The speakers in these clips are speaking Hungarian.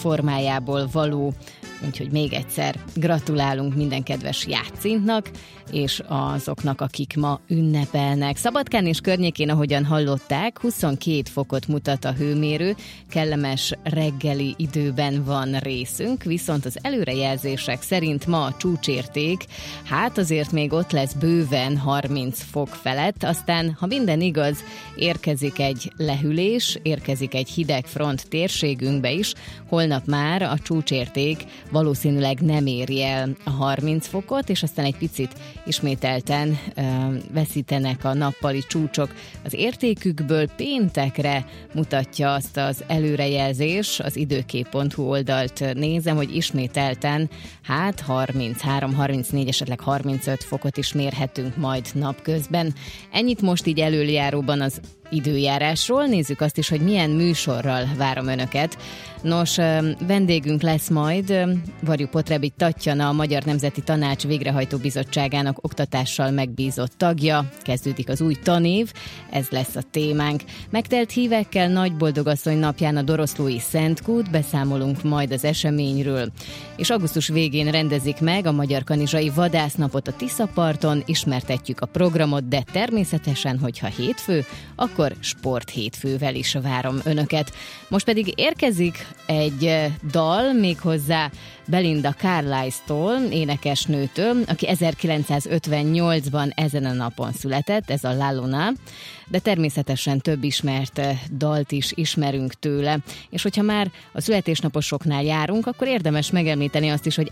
formájából való. Úgyhogy még egyszer gratulálunk minden kedves játszintnak, és azoknak, akik ma ünnepelnek. Szabadkán és környékén, ahogyan hallották, 22 fokot mutat a hőmérő, kellemes reggeli időben van részünk, viszont az előrejelzések szerint ma a csúcsérték, hát azért még ott lesz bőven 30 fok felett, aztán, ha minden igaz, érkezik egy lehűlés, érkezik egy hideg front térségünkbe is, holnap már a csúcsérték valószínűleg nem éri el a 30 fokot, és aztán egy picit ismételten veszítenek a nappali csúcsok az értékükből. Péntekre mutatja azt az előrejelzés, az időkép.hu oldalt nézem, hogy ismételten 33-34, esetleg 35 fokot is mérhetünk majd napközben. Ennyit most így elöljáróban az időjárásról. Nézzük azt is, hogy milyen műsorral várom önöket. Nos, vendégünk lesz majd Varjú Potrebit Tatjana, a Magyar Nemzeti Tanács Végrehajtó Bizottságának oktatással megbízott tagja. Kezdődik az új tanév, ez lesz a témánk. Megtelt hívekkel Nagyboldogasszony napján a Doroszlói Szentkút, beszámolunk majd az eseményről. És augusztus végén rendezik meg a Magyar Kanizsai Vadásznapot a Tiszaparton, ismertetjük a programot, de természetesen, hogyha hétfő, akkor sporthétfővel is várom önöket. Most pedig érkezik egy dal, méghozzá Belinda Carlisle-tól, énekesnőtől, aki 1958-ban ezen a napon született, ez a La Luna, de természetesen több ismert dalt is ismerünk tőle. És hogyha már a születésnaposoknál járunk, akkor érdemes megemlíteni azt is, hogy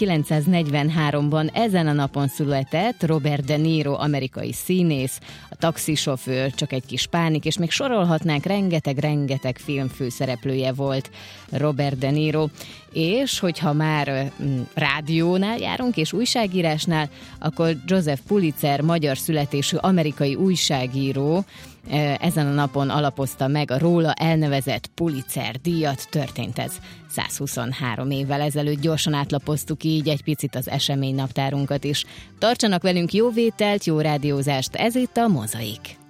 1943-ban ezen a napon született Robert De Niro, amerikai színész, a taxisofőr, csak egy kis pánik, és még sorolhatnánk, rengeteg film főszereplője volt Robert De Niro. És hogyha már rádiónál járunk és újságírásnál, akkor Joseph Pulitzer, magyar születésű amerikai újságíró ezen a napon alapozta meg a róla elnevezett Pulitzer díjat. Történt ez 123 évvel ezelőtt. Gyorsan átlapoztuk így egy picit az eseménynaptárunkat is. Tartsanak velünk, jó vételt, jó rádiózást, ez itt a Mozaik.